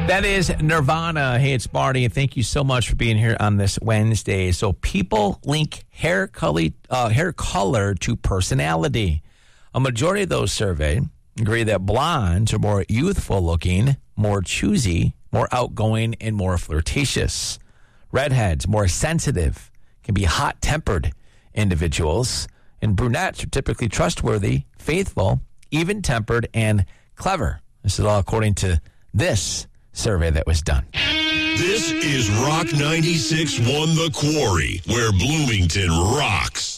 That is Nirvana. Hey, it's Marty, and thank you so much for being here on this Wednesday. So people link hair color to personality. A majority of those surveyed agree that blondes are more youthful looking, more choosy, more outgoing, and more flirtatious. Redheads, more sensitive, can be hot-tempered individuals. And brunettes are typically trustworthy, faithful, even-tempered, and clever. This is all according to this survey that was done. This is Rock 96.1 The Quarry, where Bloomington rocks.